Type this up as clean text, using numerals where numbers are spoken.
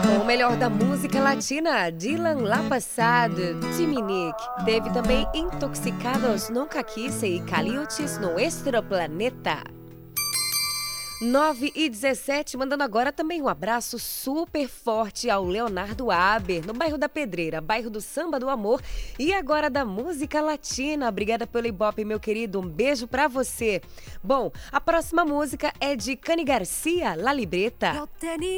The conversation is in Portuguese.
Com o melhor da música latina, Dylan La Passado, Timinique. Teve também Intoxicados Nunca Quise e Caliutes no Extroplaneta. 9h17, mandando agora também um abraço super forte ao Leonardo Aber, no bairro da Pedreira, bairro do Samba do Amor e agora da música latina. Obrigada pelo Ibope, meu querido, um beijo pra você. Bom, a próxima música é de Cani Garcia, La Libreta.